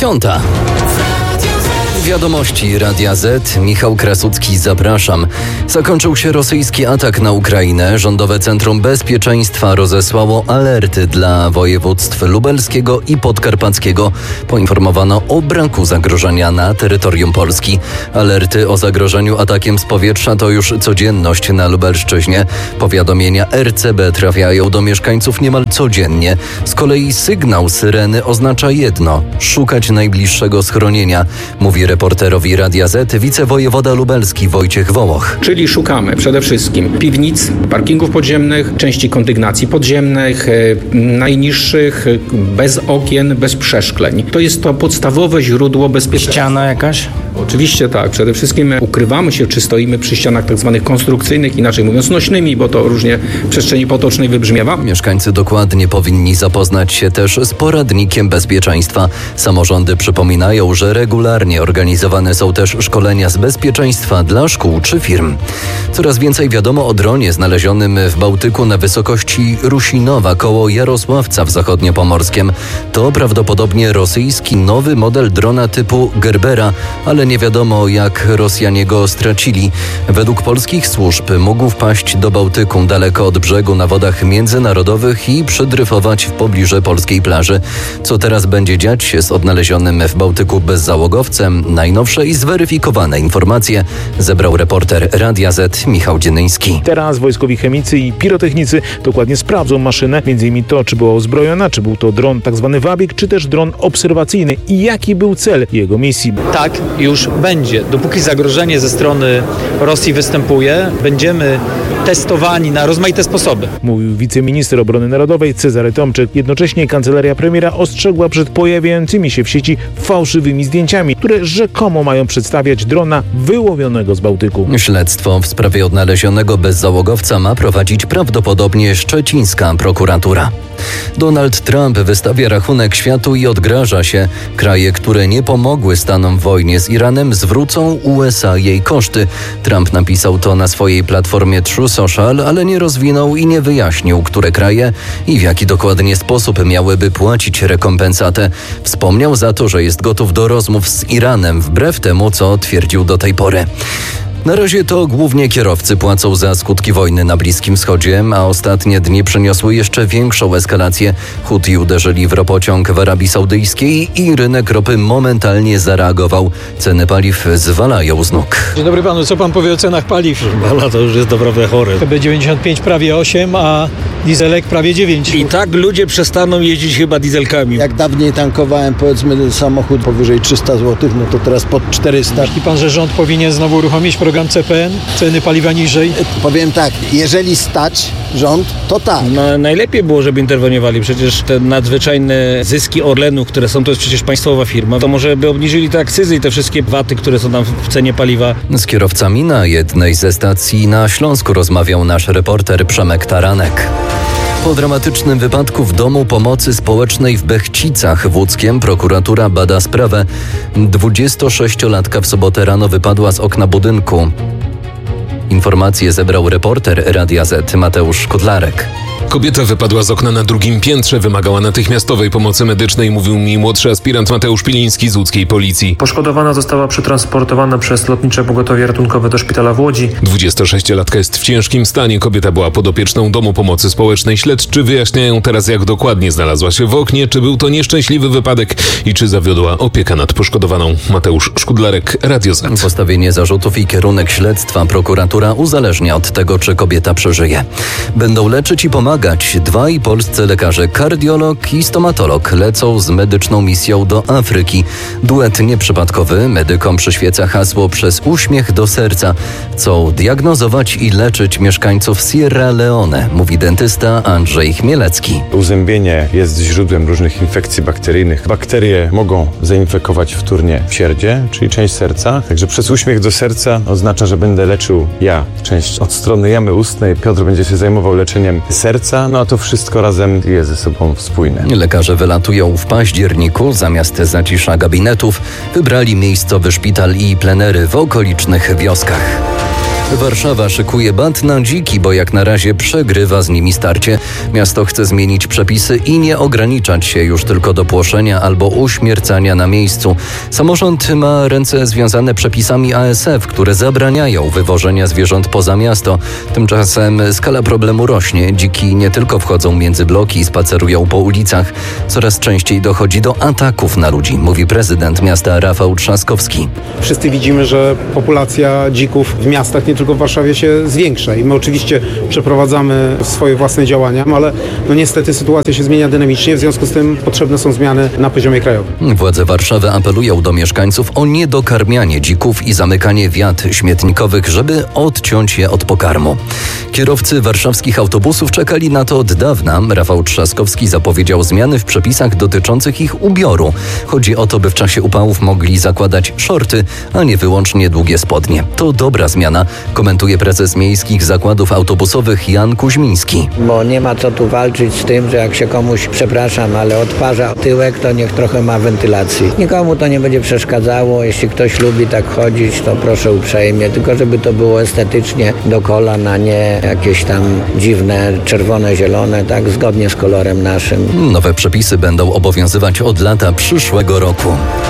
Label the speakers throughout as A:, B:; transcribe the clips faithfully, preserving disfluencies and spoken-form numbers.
A: dziesiąta. Wiadomości Radia Z. Michał Krasucki, zapraszam. Zakończył się rosyjski atak na Ukrainę. Rządowe Centrum Bezpieczeństwa rozesłało alerty dla województw lubelskiego i podkarpackiego. Poinformowano o braku zagrożenia na terytorium Polski. Alerty o zagrożeniu atakiem z powietrza to już codzienność na Lubelszczyźnie. Powiadomienia R C B trafiają do mieszkańców niemal codziennie. Z kolei sygnał syreny oznacza jedno – szukać najbliższego schronienia, mówi reporterowi Radia Z wicewojewoda lubelski Wojciech Wołoch.
B: Czyli szukamy przede wszystkim piwnic, parkingów podziemnych, części kondygnacji podziemnych, najniższych, bez okien, bez przeszkleń. To jest to podstawowe źródło bezpieczeństwa.
C: Ściana jakaś?
B: Oczywiście tak. Przede wszystkim ukrywamy się, czy stoimy przy ścianach tak zwanych konstrukcyjnych, inaczej mówiąc nośnymi, bo to różnie w przestrzeni potocznej wybrzmiewa.
A: Mieszkańcy dokładnie powinni zapoznać się też z poradnikiem bezpieczeństwa. Samorządy przypominają, że regularnie organizowane są też szkolenia z bezpieczeństwa dla szkół czy firm. Coraz więcej wiadomo o dronie znalezionym w Bałtyku na wysokości Rusinowa koło Jarosławca w Zachodniopomorskiem. To prawdopodobnie rosyjski nowy model drona typu Gerbera, ale nie wiadomo, jak Rosjanie go stracili. Według polskich służb mógł wpaść do Bałtyku daleko od brzegu na wodach międzynarodowych i przydryfować w pobliżu polskiej plaży. Co teraz będzie dziać się z odnalezionym w Bałtyku bezzałogowcem? Najnowsze i zweryfikowane informacje zebrał reporter Radia Z Michał Dzienyński.
D: Teraz wojskowi chemicy i pirotechnicy dokładnie sprawdzą maszynę, między innymi to, czy była uzbrojona, czy był to dron tzw. Wabik, czy też dron obserwacyjny i jaki był cel jego misji.
C: Tak już będzie. Dopóki zagrożenie ze strony Rosji występuje, będziemy testowani na rozmaite sposoby.
D: Mówił wiceminister obrony narodowej Cezary Tomczyk. Jednocześnie kancelaria premiera ostrzegła przed pojawiającymi się w sieci fałszywymi zdjęciami, które rzekomo mają przedstawiać drona wyłowionego z Bałtyku.
A: Śledztwo w sprawie odnalezionego bezzałogowca ma prowadzić prawdopodobnie szczecińska prokuratura. Donald Trump wystawia rachunek światu i odgraża się. Kraje, które nie pomogły Stanom w wojnie z Iranem, zwrócą U S A jej koszty. Trump napisał to na swojej platformie True Social, ale nie rozwinął i nie wyjaśnił, które kraje i w jaki dokładnie sposób miałyby płacić rekompensatę. Wspomniał za to, że jest gotów do rozmów z Iranem, wbrew temu, co twierdził do tej pory. Na razie to głównie kierowcy płacą za skutki wojny na Bliskim Wschodzie, a ostatnie dni przyniosły jeszcze większą eskalację. Huti uderzyli w ropociąg w Arabii Saudyjskiej i rynek ropy momentalnie zareagował. Ceny paliw zwalają z nóg.
E: Dzień dobry panu, co pan powie o cenach paliw?
F: Pana to już jest naprawdę chore.
E: B dziewięćdziesiąt pięć prawie osiem, a dieselek prawie dziewięć.
F: I tak ludzie przestaną jeździć chyba dieselkami.
G: Jak dawniej tankowałem, powiedzmy, samochód powyżej trzysta złotych, no to teraz pod czterysta.
E: Myśli pan, że rząd powinien znowu uruchomić program C P N? Ceny paliwa niżej?
G: Powiem tak, jeżeli stać rząd, to tak.
F: No, najlepiej było, żeby interweniowali. Przecież te nadzwyczajne zyski Orlenu, które są, to jest przecież państwowa firma, to może by obniżyli te akcyzy i te wszystkie waty, które są tam w cenie paliwa.
A: Z kierowcami na jednej ze stacji na Śląsku rozmawiał nasz reporter Przemek Taranek. Po dramatycznym wypadku w domu pomocy społecznej w Bechcicach w Łódzkiem prokuratura bada sprawę. dwudziestosześciolatka w sobotę rano wypadła z okna budynku. Informacje zebrał reporter Radia Z Mateusz Kudlarek.
H: Kobieta wypadła z okna na drugim piętrze, wymagała natychmiastowej pomocy medycznej, mówił mi młodszy aspirant Mateusz Piliński z łódzkiej policji.
I: Poszkodowana została przetransportowana przez lotnicze pogotowie ratunkowe do szpitala w Łodzi.
H: dwudziestosześciolatka jest w ciężkim stanie. Kobieta była podopieczną Domu Pomocy Społecznej. Śledczy wyjaśniają teraz, jak dokładnie znalazła się w oknie, czy był to nieszczęśliwy wypadek i czy zawiodła opieka nad poszkodowaną. Mateusz Szkudlarek, Radio Z.
A: Postawienie zarzutów i kierunek śledztwa prokuratura uzależnia od tego, czy kobieta przeżyje. Będą leczyć i pomagać. Dwaj polscy lekarze, kardiolog i stomatolog, lecą z medyczną misją do Afryki. Duet nieprzypadkowy, medykom przyświeca hasło przez uśmiech do serca. Chcą diagnozować i leczyć mieszkańców Sierra Leone, mówi dentysta Andrzej Chmielecki.
J: Uzębienie jest źródłem różnych infekcji bakteryjnych. Bakterie mogą zainfekować wtórnie wsierdzie, czyli część serca. Także przez uśmiech do serca oznacza, że będę leczył ja, część od strony jamy ustnej. Piotr będzie się zajmował leczeniem serca. No a to wszystko razem jest ze sobą spójne.
A: Lekarze wylatują w październiku. Zamiast zacisza gabinetów wybrali miejscowy szpital i plenery w okolicznych wioskach. Warszawa szykuje bat na dziki, bo jak na razie przegrywa z nimi starcie. Miasto chce zmienić przepisy i nie ograniczać się już tylko do płoszenia albo uśmiercania na miejscu. Samorząd ma ręce związane przepisami A S F, które zabraniają wywożenia zwierząt poza miasto. Tymczasem skala problemu rośnie. Dziki nie tylko wchodzą między bloki i spacerują po ulicach. Coraz częściej dochodzi do ataków na ludzi, mówi prezydent miasta Rafał Trzaskowski.
K: Wszyscy widzimy, że populacja dzików w miastach, nie tylko w Warszawie, się zwiększa i my oczywiście przeprowadzamy swoje własne działania, ale no niestety sytuacja się zmienia dynamicznie, w związku z tym potrzebne są zmiany na poziomie krajowym.
A: Władze Warszawy apelują do mieszkańców o niedokarmianie dzików i zamykanie wiat śmietnikowych, żeby odciąć je od pokarmu. Kierowcy warszawskich autobusów czekali na to od dawna. Rafał Trzaskowski zapowiedział zmiany w przepisach dotyczących ich ubioru. Chodzi o to, by w czasie upałów mogli zakładać szorty, a nie wyłącznie długie spodnie. To dobra zmiana, komentuje prezes miejskich zakładów autobusowych Jan Kuźmiński.
L: Bo nie ma co tu walczyć z tym, że jak się komuś, przepraszam, ale odparza tyłek, to niech trochę ma wentylacji. Nikomu to nie będzie przeszkadzało. Jeśli ktoś lubi tak chodzić, to proszę uprzejmie, tylko żeby to było estetycznie do kolan, a nie jakieś tam dziwne, czerwone, zielone, tak zgodnie z kolorem naszym.
A: Nowe przepisy będą obowiązywać od lata przyszłego roku.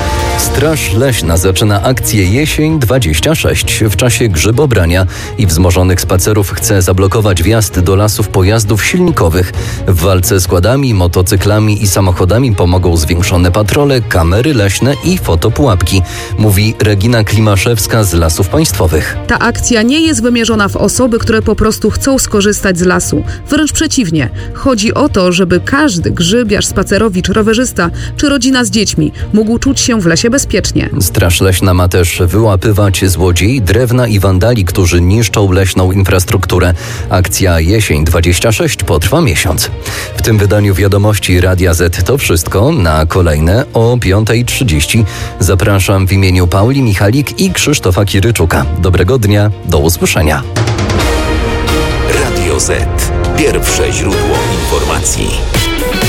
A: Straż Leśna zaczyna akcję Jesień dwadzieścia sześć. W czasie grzybobrania i wzmożonych spacerów chce zablokować wjazd do lasów pojazdów silnikowych. W walce z kładami, motocyklami i samochodami pomogą zwiększone patrole, kamery leśne i fotopułapki, mówi Regina Klimaszewska z Lasów Państwowych.
M: Ta akcja nie jest wymierzona w osoby, które po prostu chcą skorzystać z lasu. Wręcz przeciwnie. Chodzi o to, żeby każdy grzybiarz, spacerowicz, rowerzysta czy rodzina z dziećmi mógł czuć się w lesie bezpiecznie.
A: Straż Leśna ma też wyłapywać złodziei drewna i wandali, którzy niszczą leśną infrastrukturę. Akcja Jesień dwadzieścia sześć potrwa miesiąc. W tym wydaniu Wiadomości Radia Z to wszystko. Na kolejne o piąta trzydzieści. Zapraszam w imieniu Pauli Michalik i Krzysztofa Kiryczuka. Dobrego dnia, do usłyszenia.
N: Radio Z. Pierwsze źródło informacji.